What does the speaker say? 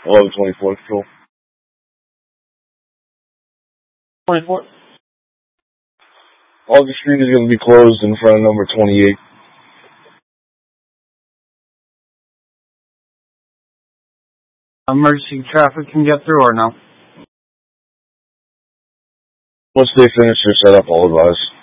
1124, cool. 24. August Street is going to be closed in front of number 28. Emergency traffic can get through or no? Once they finish their setup, I'll advise.